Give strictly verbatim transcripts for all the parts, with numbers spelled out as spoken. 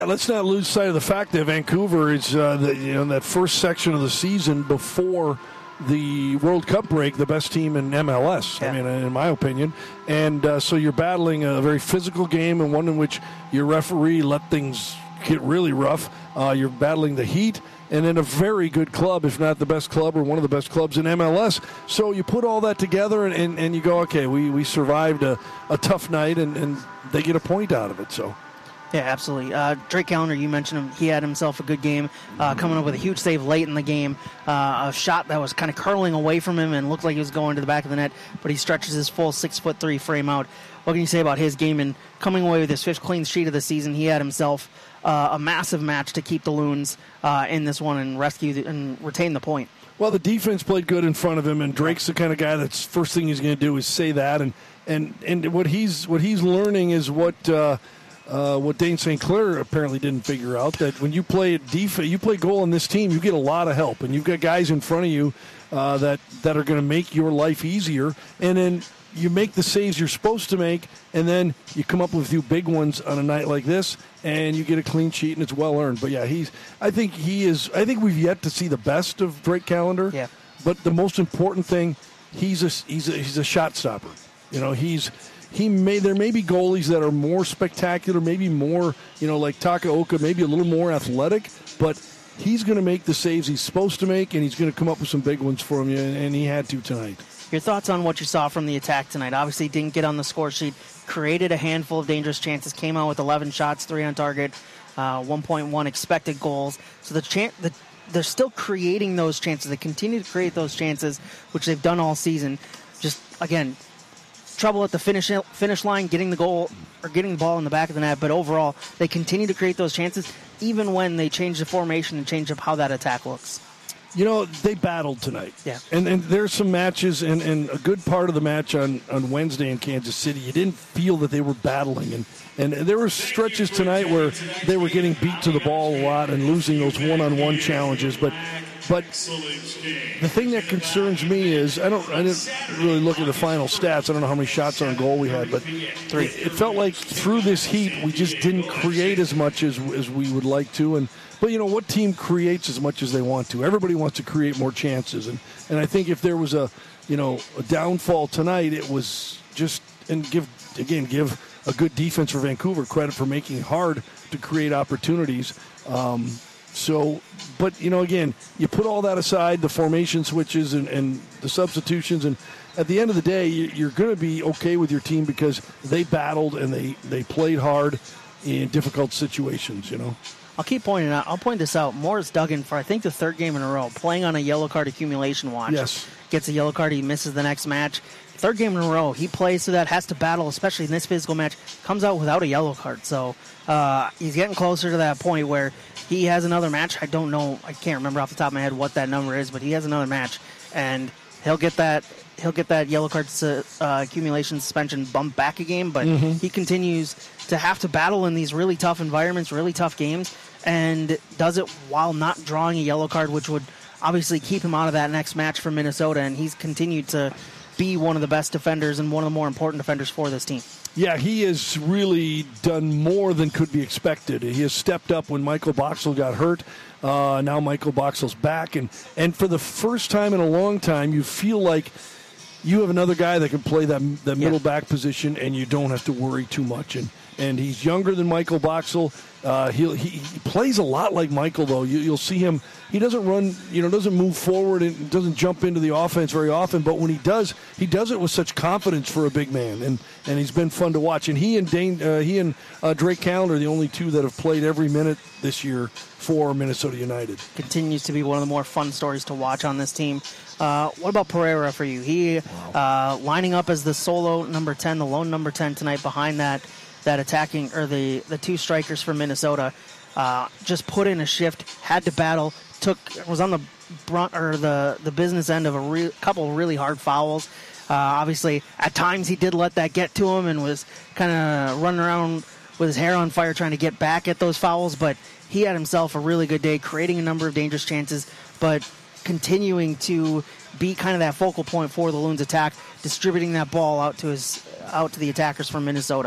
Let's not lose sight of the fact that Vancouver is uh, the, you know, in that first section of the season before the World Cup break, the best team in M L S, yeah. I mean, in my opinion. And uh, so you're battling a very physical game and one in which your referee let things get really rough. Uh, you're battling the heat and in a very good club, if not the best club or one of the best clubs in M L S. So you put all that together and, and, and you go, okay, we, we survived a, a tough night, and, and they get a point out of it. So. Yeah, absolutely. Uh, Drake Callender, you mentioned him. He had himself a good game, uh, coming up with a huge save late in the game. Uh, a shot that was kind of curling away from him and looked like he was going to the back of the net, but he stretches his full six foot three frame out. What can you say about his game and coming away with his fifth clean sheet of the season? He had himself uh, a massive match to keep the Loons uh, in this one and rescue the, and retain the point. Well, the defense played good in front of him, and Drake's the kind of guy that's first thing he's going to do is say that, and and and what he's what he's learning is what. Uh, Uh, what Dane Saint Clair apparently didn't figure out, that when you play def- you play goal on this team, you get a lot of help, and you've got guys in front of you uh, that that are going to make your life easier, and then you make the saves you're supposed to make, and then you come up with a few big ones on a night like this, and you get a clean sheet, and it's well earned. But yeah, he's. I think he is. I think we've yet to see the best of Drake Callender. Yeah. But the most important thing, he's a he's a, he's a shot stopper. You know, he's. He may there may be goalies that are more spectacular, maybe more, you know, like Takaoka, maybe a little more athletic, but he's going to make the saves he's supposed to make, and he's going to come up with some big ones for him, and, and he had to tonight. Your thoughts on what you saw from the attack tonight? Obviously, didn't get on the score sheet, created a handful of dangerous chances, came out with eleven shots, three on target, uh, one point one expected goals. So the chan- the they're still creating those chances. They continue to create those chances, which they've done all season. Just again. Trouble at the finish finish line, getting the goal or getting the ball in the back of the net, but overall they continue to create those chances even when they change the formation and change up how that attack looks. You know, they battled tonight. Yeah. And and there's some matches, and, and a good part of the match on, on Wednesday in Kansas City, you didn't feel that they were battling. And, and there were stretches tonight where they were getting beat to the ball a lot and losing those one-on-one challenges. But but the thing that concerns me is, I don't I didn't really look at the final stats. I don't know how many shots on goal we had, but three. It felt like through this heat we just didn't create as much as as we would like to. And But, you know, what team creates as much as they want to? Everybody wants to create more chances. And, and I think if there was a, you know, a downfall tonight, it was just, and give, again, give a good defense for Vancouver credit for making it hard to create opportunities. Um, so, but, you know, again, you put all that aside, the formation switches and, and the substitutions, and at the end of the day, you're going to be okay with your team because they battled and they, they played hard in difficult situations, you know. I'll keep pointing out. I'll point this out. Morris Duggan, for I think the third game in a row, playing on a yellow card accumulation watch. Yes. Gets a yellow card, he misses the next match. Third game in a row, he plays through that, has to battle, especially in this physical match, comes out without a yellow card. So uh, he's getting closer to that point where he has another match. I don't know, I can't remember off the top of my head what that number is, but he has another match, and he'll get that he'll get that yellow card uh, accumulation suspension bumped back a game, but mm-hmm. he continues to have to battle in these really tough environments, really tough games, and does it while not drawing a yellow card, which would obviously keep him out of that next match for Minnesota, and he's continued to be one of the best defenders and one of the more important defenders for this team. Yeah, he has really done more than could be expected. He has stepped up when Michael Boxall got hurt. Uh, now Michael Boxall's back, and, and for the first time in a long time, you feel like you have another guy that can play that, that middle yeah. back position, and you don't have to worry too much. And and he's younger than Michael Boxall. Uh, he he plays a lot like Michael, though. You, you'll see him. He doesn't run, you know, doesn't move forward and doesn't jump into the offense very often. But when he does, he does it with such confidence for a big man, and, and he's been fun to watch. And he and Dane, uh, he and uh, Drake Callender are the only two that have played every minute this year for Minnesota United. Continues to be one of the more fun stories to watch on this team. Uh, what about Pereira for you? He uh, lining up as the solo number ten, the lone number ten tonight behind that that attacking or the, the two strikers for Minnesota. Uh, just put in a shift, had to battle, took was on the brunt or the, the business end of a re- couple of really hard fouls. Uh, obviously, at times he did let that get to him and was kind of running around with his hair on fire trying to get back at those fouls. But he had himself a really good day, creating a number of dangerous chances, but continuing to be kind of that focal point for the Loons attack, distributing that ball out to his out to the attackers from Minnesota.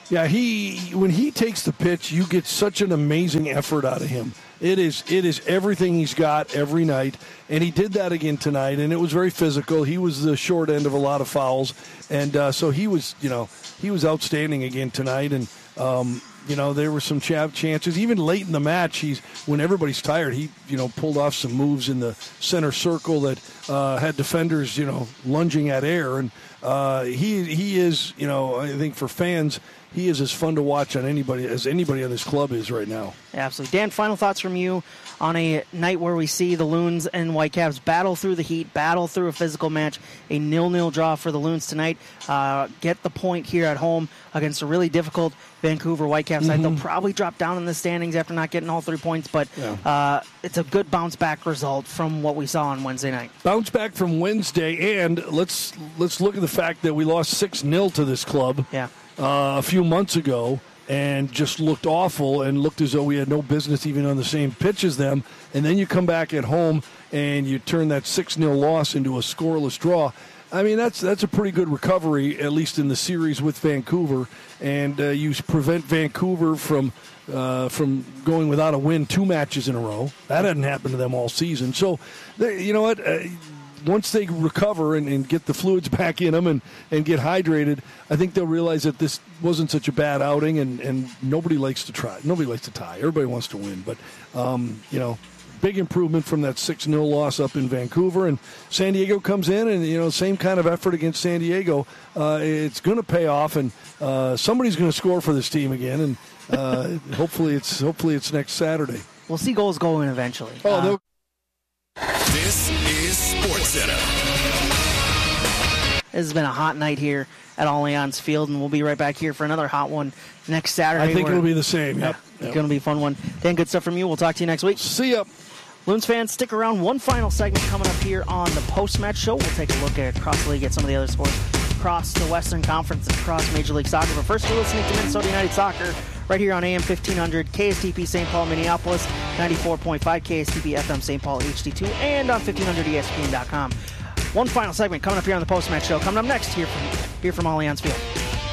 Yeah, he when he takes the pitch, you get such an amazing effort out of him. It is it is everything he's got every night, and he did that again tonight, and it was very physical. He was the short end of a lot of fouls, and uh, so he was, you know, he was outstanding again tonight, and um, you know, there were some ch- chances even late in the match. He's when everybody's tired, he you know pulled off some moves in the center circle that uh, had defenders you know lunging at air, and uh, he he is you know I think for fans. He is as fun to watch on anybody as anybody on this club is right now. Absolutely. Dan, final thoughts from you on a night where we see the Loons and Whitecaps battle through the heat, battle through a physical match, a nil-nil draw for the Loons tonight. Uh, get the point here at home against a really difficult Vancouver Whitecaps side. Mm-hmm. They'll probably drop down in the standings after not getting all three points, but yeah. uh, it's a good bounce-back result from what we saw on Wednesday night. Bounce back from Wednesday, and let's let's look at the fact that we lost six nil to this club. Yeah. Uh, a few months ago, and just looked awful and looked as though we had no business even on the same pitch as them. And then you come back at home and you turn that six nil loss into a scoreless draw. I mean, that's that's a pretty good recovery, at least in the series with Vancouver. And uh, you prevent Vancouver from uh, from going without a win two matches in a row. That hadn't happened to them all season. So, they, you know what? Uh, Once they recover and, and get the fluids back in them and, and get hydrated, I think they'll realize that this wasn't such a bad outing, and, and nobody likes to try. Nobody likes to tie. Everybody wants to win. But, um, you know, big improvement from that six nil loss up in Vancouver. And San Diego comes in, and, you know, same kind of effort against San Diego. Uh, it's going to pay off, and uh, somebody's going to score for this team again. And uh, hopefully it's hopefully it's next Saturday. We'll see goals go in eventually. Oh, uh, This is SportsCenter. This has been a hot night here at Allianz Field, and we'll be right back here for another hot one next Saturday. I think where, it'll be the same. Yeah, Yep. it's Yep. going to be a fun one. Dan, good stuff from you. We'll talk to you next week. See ya. Loons fans, stick around. One final segment coming up here on the post-match show. We'll take a look at across the league at some of the other sports across the Western Conference and across Major League Soccer. But first, we're listening to Minnesota United Soccer right here on A M fifteen hundred, K S T P Saint Paul, Minneapolis, ninety-four point five K S T P F M Saint Paul H D two, and on fifteen hundred E S P N dot com. One final segment coming up here on the post-match show. Coming up next here from here from Allianz Field.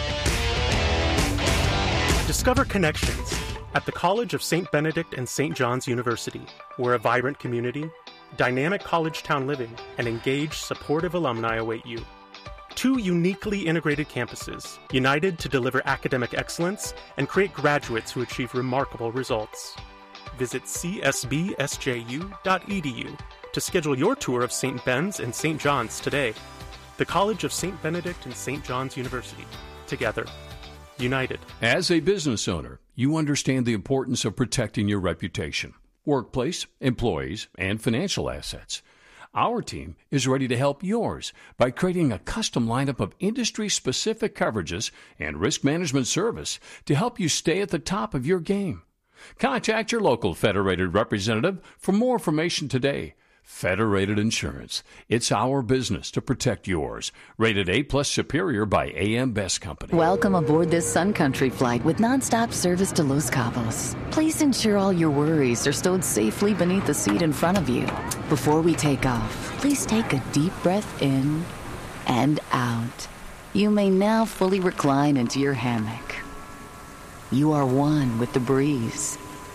Discover connections at the College of Saint Benedict and Saint John's University, where a vibrant community, dynamic college town living, and engaged, supportive alumni await you. Two uniquely integrated campuses, united to deliver academic excellence and create graduates who achieve remarkable results. Visit c s b s j u dot e d u to schedule your tour of Saint Ben's and Saint John's today. The College of Saint Benedict and Saint John's University. Together. United. As a business owner, you understand the importance of protecting your reputation, workplace, employees, and financial assets. Our team is ready to help yours by creating a custom lineup of industry-specific coverages and risk management service to help you stay at the top of your game. Contact your local Federated representative for more information today. Federated Insurance. It's our business to protect yours. Rated A plus Superior by A M Best Company. Welcome aboard this Sun Country flight with nonstop service to Los Cabos. Please ensure all your worries are stowed safely beneath the seat in front of you. Before we take off, please take a deep breath in and out. You may now fully recline into your hammock. You are one with the breeze.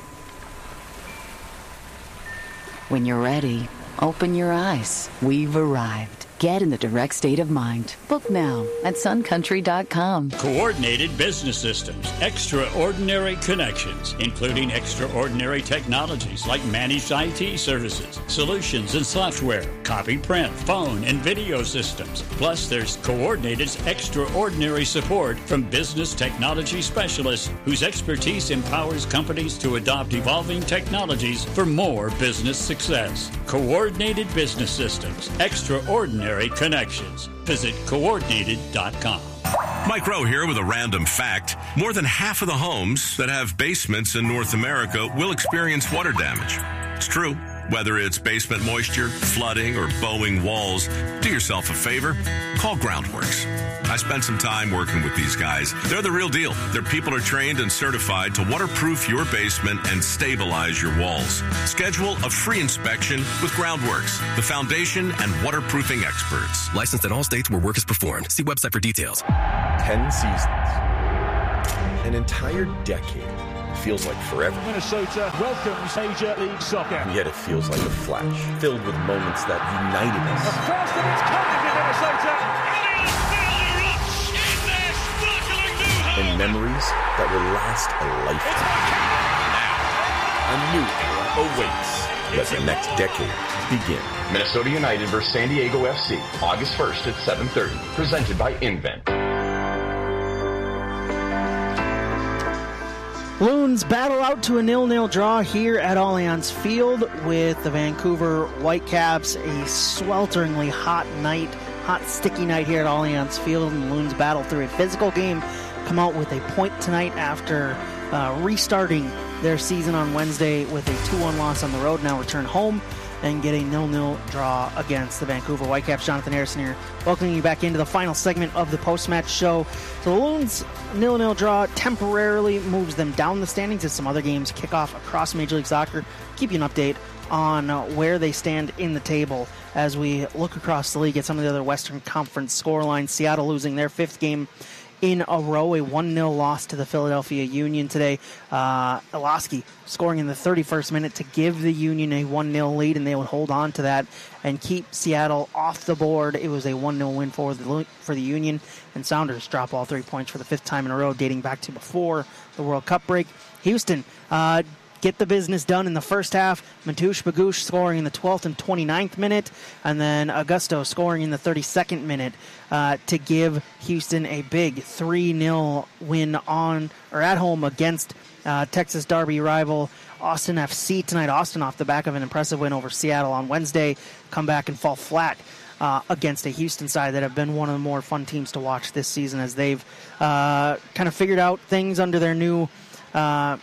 When you're ready, open your eyes. We've arrived. Get in the direct state of mind. Book now at sun country dot com. Coordinated business systems, extraordinary connections, including extraordinary technologies like managed I T services, solutions and software, copy, print, phone, and video systems. Plus, there's Coordinated's extraordinary support from business technology specialists whose expertise empowers companies to adopt evolving technologies for more business success. Coordinated business systems, extraordinary connections. Visit coordinated dot com. Mike Rowe here with a random fact. More than half of the homes that have basements in North America will experience water damage. It's true. Whether it's basement moisture, flooding, or bowing walls, do yourself a favor. Call Groundworks. I spent some time working with these guys. They're the real deal. Their people are trained and certified to waterproof your basement and stabilize your walls. Schedule a free inspection with Groundworks, the foundation and waterproofing experts. Licensed in all states where work is performed. See website for details. Ten seasons. An entire decade feels like forever. Minnesota welcomes Major League Soccer. And yet it feels like a flash, filled with moments that united us. The first of its kind in Minnesota. And memories that will last a lifetime. Now, a new era awaits. Let the next decade begin. Minnesota United versus San Diego F C, August first at seven thirty. Presented by Invent. Loons battle out to a nil-nil draw here at Allianz Field with the Vancouver Whitecaps. A swelteringly hot night, hot sticky night here at Allianz Field, and the Loons battle through a physical game, come out with a point tonight after uh, restarting their season on Wednesday with a two one loss on the road. Now return home and get a nil-nil draw against the Vancouver Whitecaps. Jonathan Harrison here, welcoming you back into the final segment of the post-match show. So the Loons' nil-nil draw temporarily moves them down the standings as some other games kick off across Major League Soccer. Keep you an update on uh, where they stand in the table as we look across the league at some of the other Western Conference scorelines. Seattle losing their fifth game in a row, a one nil loss to the Philadelphia Union today. Uh, Eloski scoring in the thirty-first minute to give the Union a one nil lead, and they would hold on to that and keep Seattle off the board. It was a one nil win for the for the Union, and Sounders drop all three points for the fifth time in a row, dating back to before the World Cup break. Houston uh, get the business done in the first half. Mateusz Bagoush scoring in the twelfth and twenty-ninth minute, and then Augusto scoring in the thirty-second minute uh, to give Houston a big three nil win on or at home against uh, Texas Derby rival Austin F C tonight. Austin, off the back of an impressive win over Seattle on Wednesday, come back and fall flat uh, against a Houston side that have been one of the more fun teams to watch this season as they've uh, kind of figured out things under their new uh,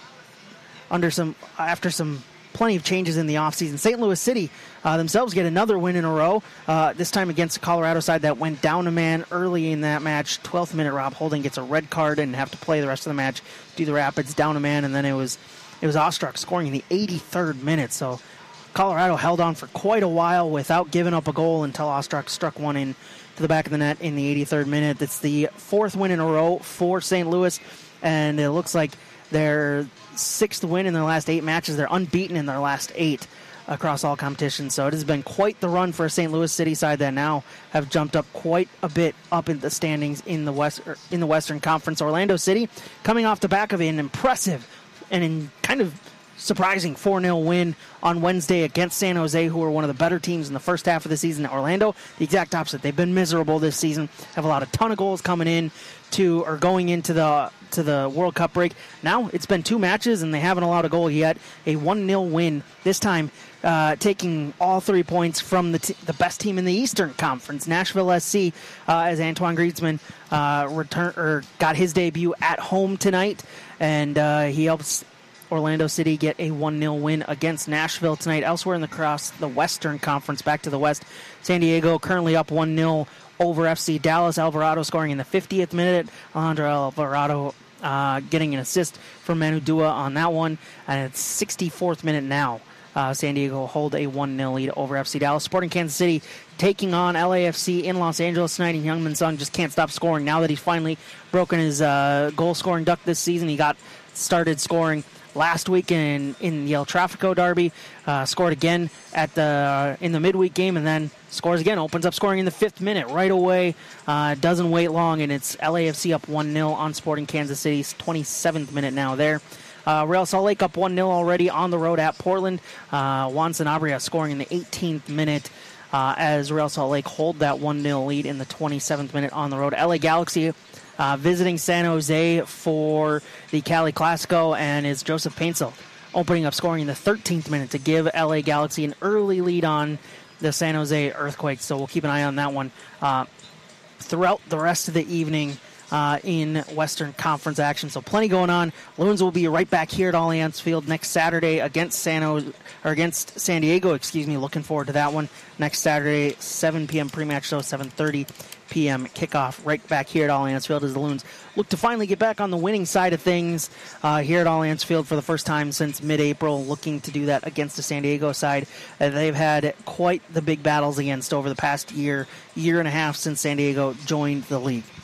under some after some plenty of changes in the offseason. Saint Louis City uh, themselves get another win in a row, uh, this time against the Colorado side that went down a man early in that match. twelfth minute, Rob Holding gets a red card and have to play the rest of the match due to the Rapids, down a man, and then it was it was Ostruk scoring in the eighty-third minute. So Colorado held on for quite a while without giving up a goal until Ostruk struck one in to the back of the net in the eighty-third minute. It's the fourth win in a row for Saint Louis, and it looks like they're sixth win in their last eight matches. They're unbeaten in their last eight across all competitions. So it has been quite the run for a Saint Louis City side that now have jumped up quite a bit up in the standings in the West in the Western Conference. Orlando City coming off the back of an impressive and in kind of surprising four nil win on Wednesday against San Jose, who are one of the better teams in the first half of the season. Orlando, the exact opposite. They've been miserable this season, have a lot of ton of goals coming in to or going into the to the World Cup break. Now it's been two matches and they haven't allowed a goal yet. A one nil win this time, uh, taking all three points from the t- the best team in the Eastern Conference, Nashville S C, uh, as Antoine Griezmann uh, return or got his debut at home tonight, and uh, he helps Orlando City get a one nil win against Nashville tonight. Elsewhere in the cross, the Western Conference, back to the West, San Diego currently up one nil over F C Dallas. Alvarado scoring in the fiftieth minute. Alejandro Alvarado uh, getting an assist from Manu Dua on that one. And it's sixty-fourth minute now. Uh, San Diego hold a one nil lead over F C Dallas. Sporting Kansas City taking on L A F C in Los Angeles tonight. And Youngmin Sung just can't stop scoring now that he's finally broken his uh, goal-scoring duck this season. He got started scoring last week in, in the El Tráfico derby, uh, scored again at the uh, in the midweek game, and then scores again, opens up scoring in the fifth minute right away. Uh, doesn't wait long, and it's L A F C up one nil on Sporting Kansas City's twenty-seventh minute now there. Uh, Real Salt Lake up one nil already on the road at Portland. Uh, Juan Sanabria scoring in the eighteenth minute uh, as Real Salt Lake hold that one nil lead in the twenty-seventh minute on the road. L A Galaxy Uh, visiting San Jose for the Cali Clasico, and is Joseph Paintsel opening up scoring in the thirteenth minute to give L A Galaxy an early lead on the San Jose Earthquakes. So we'll keep an eye on that one uh, throughout the rest of the evening uh, in Western Conference action. So plenty going on. Loons will be right back here at Allianz Field next Saturday against San Jose, or against San Diego. Excuse me. Looking forward to that one next Saturday, seven p.m. pre-match show, seven thirty p.m. kickoff right back here at Allianz Field as the Loons look to finally get back on the winning side of things uh, here at Allianz Field for the first time since mid-April, looking to do that against the San Diego side that they've had quite the big battles against over the past year, year and a half since San Diego joined the league.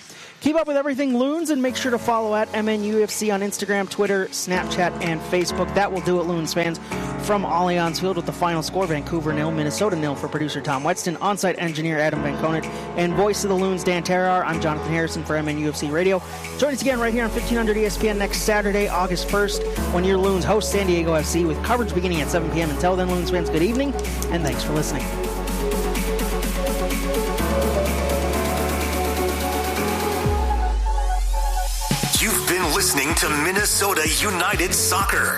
Keep up with everything Loons and make sure to follow at M N U F C on Instagram, Twitter, Snapchat, and Facebook. That will do it, Loons fans. From Allianz Field with the final score, Vancouver nil, Minnesota nil for producer Tom Wetston, on-site engineer Adam Van Conant, and voice of the Loons, Dan Terrar. I'm Jonathan Harrison for M N U F C Radio. Join us again right here on fifteen hundred E S P N next Saturday, August first, when your Loons host San Diego F C with coverage beginning at seven p.m. Until then, Loons fans, good evening, and thanks for listening. You've been listening to Minnesota United Soccer.